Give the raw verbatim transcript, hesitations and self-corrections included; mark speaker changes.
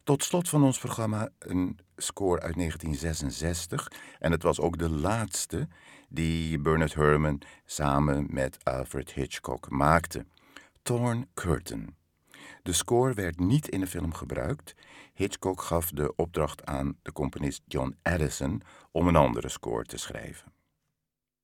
Speaker 1: Tot slot van ons programma een score uit negentien zesenzestig. En het was ook de laatste die Bernard Herrmann samen met Alfred Hitchcock maakte. Torn Curtain. De score werd niet in de film gebruikt. Hitchcock gaf de opdracht aan de componist John Addison om een andere score te schrijven.